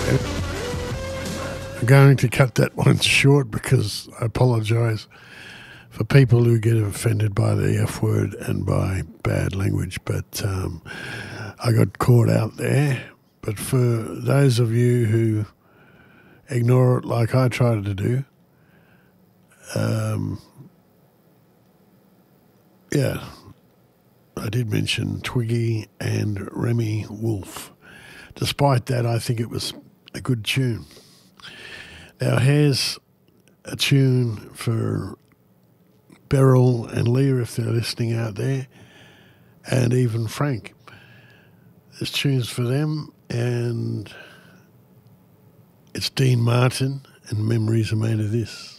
I'm going to cut that one short because I apologise for people who get offended by the F word and by bad language, but I got caught out there. But for those of you who ignore it like I tried to do, yeah, I did mention Twiggy and Remy Wolf. Despite that, I think it was a good tune. Now, here's a tune for Beryl and Leah, if they're listening out there, and even Frank. There's tunes for them, and it's Dean Martin, and Memories Are Made of This.